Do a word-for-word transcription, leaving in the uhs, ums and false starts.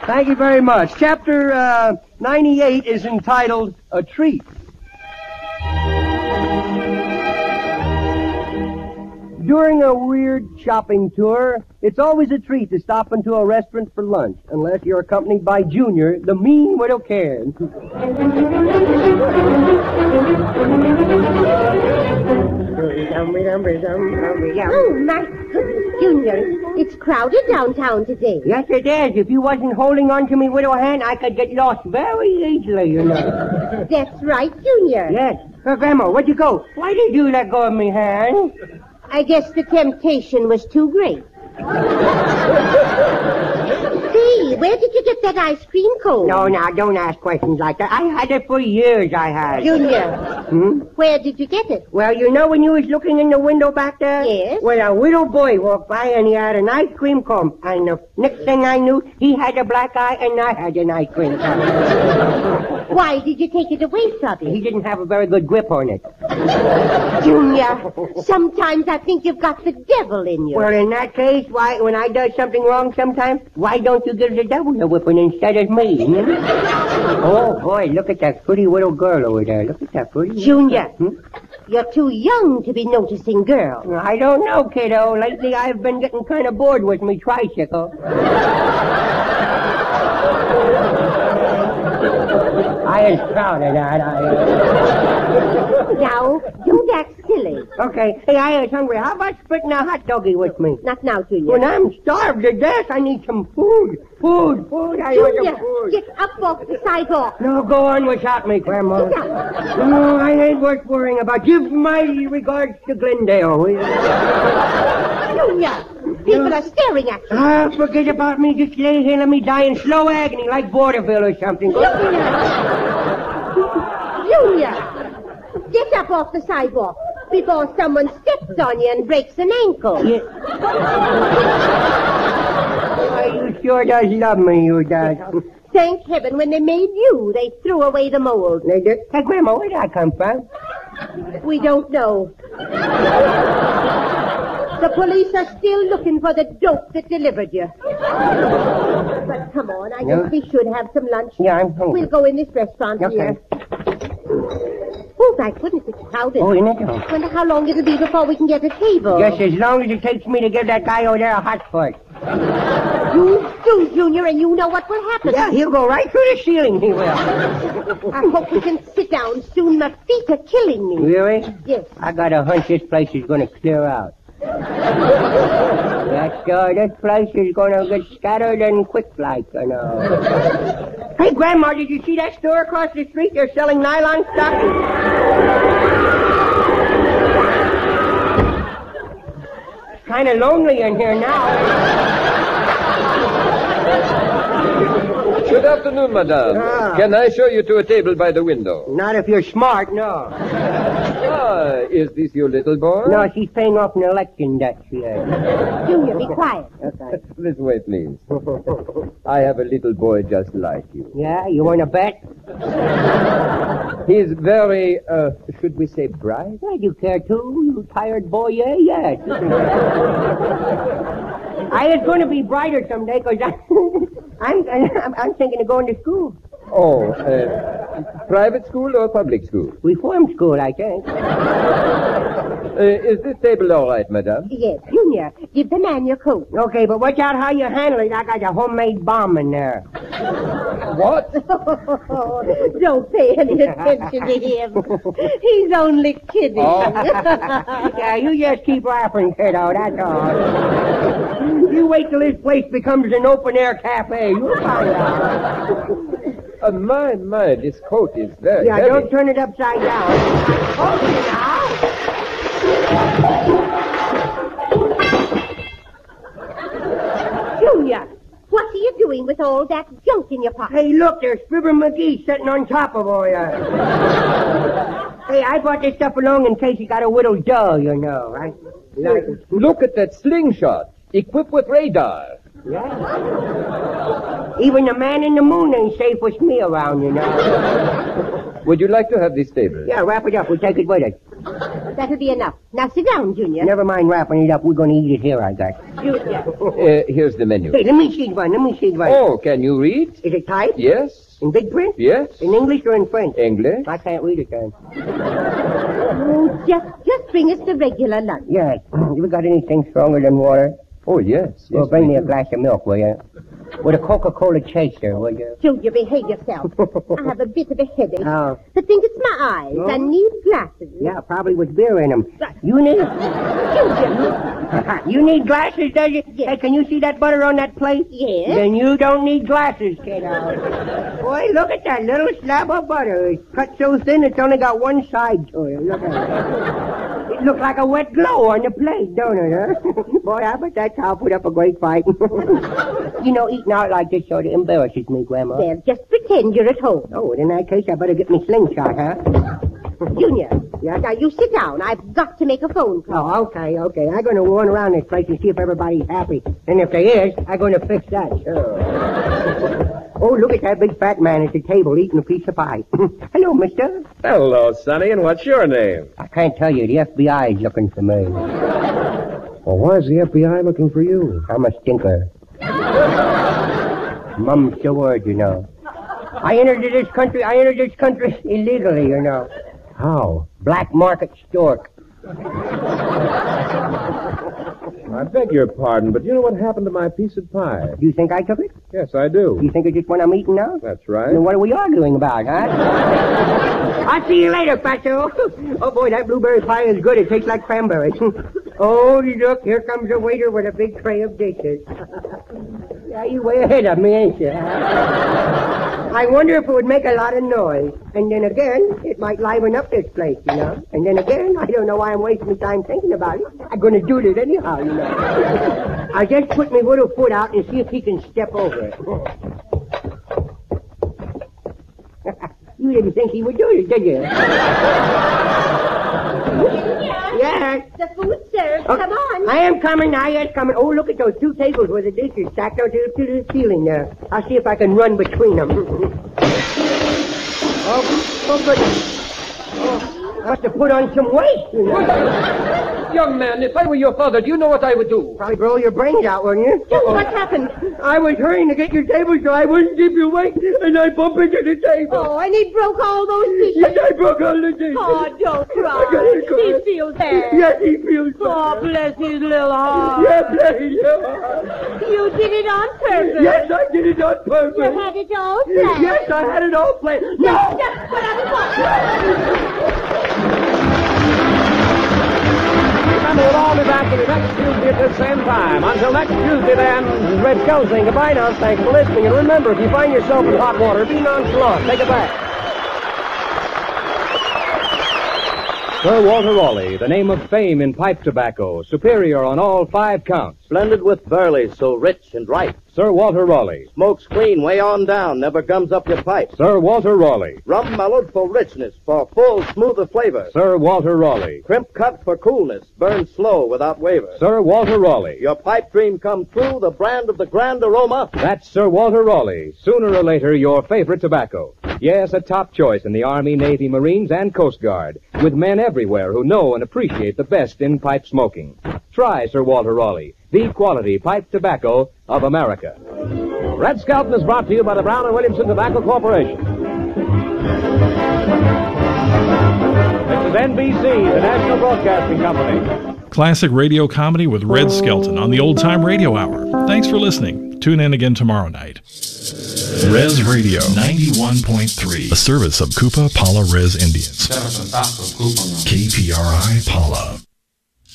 Thank you very much. Chapter uh, ninety-eight is entitled A Treat. During a weird shopping tour, it's always a treat to stop into a restaurant for lunch, unless you're accompanied by Junior, the mean widow Karen. Oh, my goodness, Junior. It's crowded downtown today. Yes, it is. If you wasn't holding on to me widow hand, I could get lost very easily, you know. That's right, Junior. Yes. Uh, Grandma, where'd you go? Why did you let go of me hand? I guess the temptation was too great. Say, where did you get that ice cream cone? No, now, don't ask questions like that. I had it for years, I had. Junior, Hmm? where did you get it? Well, you know when you was looking in the window back there? Yes. Well, a little boy walked by and he had an ice cream cone. And the next thing I knew, he had a black eye and I had an ice cream cone. Why did you take it away from He him? didn't have a very good grip on it. Junior, sometimes I think you've got the devil in you. Well, in that case, why, when I does something wrong sometimes, why don't you give the devil a whipping instead of me? Hmm? Oh, boy, look at that pretty little girl over there. Look at that pretty... Junior, Hmm? you're too young to be noticing girls. I don't know, kiddo. Lately, I've been getting kind of bored with me tricycle. I was proud of that. I... Now, don't act silly. Okay. Hey, I was hungry. How about splitting a hot doggy with me? Not now, Junior. When I'm starved to death, I need some food. Food, food. I want Junior, some food. get up off the sidewalk. No, go on without me, Grandma. No, I ain't worth worrying about. Give my regards to Glendale, will you? Junior, people are staring at you. Ah, forget about me. Just lay here and let me die in slow agony like vaudeville or something. Junior, get up off the sidewalk before someone steps on you and breaks an ankle. Yeah. Oh, you sure does love me, you does. Thank heaven, when they made you, they threw away the mold. They did? Hey, Grandma, where did I come from? We don't know. The police are still looking for the dope that delivered you. But come on, I Yeah. guess we should have some lunch. Yeah, I'm hungry. We'll go in this restaurant Okay. here. Oh, my goodness, it's crowded. Oh, isn't it? Wonder how long it'll be before we can get a table. Just as long as it takes me to give that guy over there a hot foot. You do, Junior, and you know what will happen. Yeah, he'll go right through the ceiling, he will. I hope we can sit down soon. My feet are killing me. Really? Yes. I got a hunch this place is going to clear out. That's uh, this place is going to get scattered and quick like, you know. Hey, Grandma, did you see that store across the street? They're selling nylon stockings. It's kind of lonely in here now. Good afternoon, madame. Ah. Can I show you to a table by the window? Not if you're smart, no. Ah, is this your little boy? No, she's paying off an election debt, she is. Junior, be quiet. Okay. This way, please. I have a little boy just like you. Yeah, you want to bet? He's very, uh, should we say bright? Why do you care too, you tired boy? Yeah, yeah. I was going to be brighter someday because I'm, I'm, I'm thinking of going to school. Oh, uh, private school or public school? Reform school, I think. Uh, is this table all right, madame? Yes, Junior, give the man your coat. Okay, but watch out how you handle it. I got a homemade bomb in there. What? Don't pay any attention to him. He's only kidding. Oh. Yeah, you just keep laughing, kiddo, that's all. You wait till this place becomes an open-air cafe. You'll find out. Uh, my, my, this coat is very Yeah, heavy. don't turn it upside down. Hold it now. Junior, what are you doing with all that junk in your pocket? Hey, look, there's Fibber McGee sitting on top of all that. Hey, I brought this stuff along in case you got a little dull, you know. I, like, Look at that slingshot, equipped with radar. yeah. Even the man in the moon ain't safe with me around, you know. Would you like to have this table? Yeah, wrap it up. We'll take it with us. That'll be enough. Now sit down, Junior. Never mind wrapping it up. We're going to eat it here, I guess. Junior. Uh, here's the menu. Hey, let me see one. Let me see one. Oh, can you read? Is it typed? Yes. In big print? Yes. In English or in French? English. I can't read it then. Oh, just, just bring us the regular lunch. Yes. You got anything stronger than water? Oh, yes. yes Well, bring we me a do. glass of milk, will you? With a Coca-Cola chaser, will you? Junior, behave yourself. I have a bit of a headache. Oh. I think it's my eyes. Oh. I need glasses. Yeah, probably with beer in them. Right. You need... Junior. You need glasses, does you? Yes. Hey, can you see that butter on that plate? Yes. Then you don't need glasses, kiddo. Boy, look at that little slab of butter. It's cut so thin it's only got one side to it. Look at it. It looks like a wet glow on the plate, don't it, huh? Boy, I bet that cow put up a great fight. You know, eating out like this sort of embarrasses me, Grandma. Well, just pretend you're at home. Oh, in that case, I better get me slingshot, huh? Junior. Yeah. Now, you sit down. I've got to make a phone call. Oh, okay, okay. I'm going to run around this place and see if everybody's happy. And if they is, I'm going to fix that, sure. Oh, look at that big fat man at the table eating a piece of pie. Hello, mister. Hello, Sonny, and what's your name? I can't tell you. The F B I is looking for me. Well, why is the F B I looking for you? I'm a stinker. Mum's the word, you know. I entered this country, I entered this country illegally, you know. How? Black market stork. I beg your pardon, but you know what happened to my piece of pie? Do you think I took it? Yes, I do. You think it's just what I'm eating now? That's right. Then what are we arguing about, huh? I'll see you later, Fatso. Oh, boy, that blueberry pie is good. It tastes like cranberries. Oh, look, here comes a waiter with a big tray of dishes. Yeah, you way ahead of me, ain't you? I wonder if it would make a lot of noise. And then again, it might liven up this place, you know. And then again, I don't know why I'm wasting my time thinking about it. I'm going to do it anyhow, you know. I'll just put my little foot out and see if he can step over it. You didn't think he would do it, did you? Yes. The food served. Oh, Come on. I am coming. I am coming. Oh, look at those two tables with the dishes stacked up to, to the ceiling there. I'll see if I can run between them. Oh, oh, goodness. Oh, I must have put on some weight, you know. Young man, if I were your father, do you know what I would do? Probably blow your brains out, wouldn't you? Just what happened? I was hurrying to get your table so I wouldn't keep you awake, and I bumped into the table. Oh, and he broke all those dishes. Yes, I broke all the dishes. Oh, don't I cry. gotta cry. He feels bad. Yes, he feels bad. Oh, bless his little heart. Yes, bless his little heart. You did it on purpose. Yes, I did it on purpose. You had it all planned. Yes, I had it all planned. No! Just, just what I was Remember, we'll all be back in next Tuesday at the same time. Until next Tuesday, then, Red Skelton saying goodbye now. Thanks for listening. And remember, if you find yourself in hot water, be nonchalant. Take it back. Sir Walter Raleigh, the name of fame in pipe tobacco, superior on all five counts. Blended with burley, so rich and ripe. Sir Walter Raleigh. Smokes clean, way on down, never gums up your pipe. Sir Walter Raleigh. Rum mellowed for richness, for full, smoother flavor. Sir Walter Raleigh. Crimp cut for coolness, burns slow without waver. Sir Walter Raleigh. Your pipe dream come true, the brand of the grand aroma. That's Sir Walter Raleigh. Sooner or later, your favorite tobacco. Yes, a top choice in the Army, Navy, Marines, and Coast Guard, with men everywhere who know and appreciate the best in pipe smoking. Try Sir Walter Raleigh, the quality pipe tobacco of America. Red Skelton is brought to you by the Brown and Williamson Tobacco Corporation. This is N B C, the National Broadcasting Company. Classic radio comedy with Red Skelton on the Old Time Radio Hour. Thanks for listening. Tune in again tomorrow night. Res Radio ninety-one point three, a service of Koopa Pala Res Indians. K P R I Pala.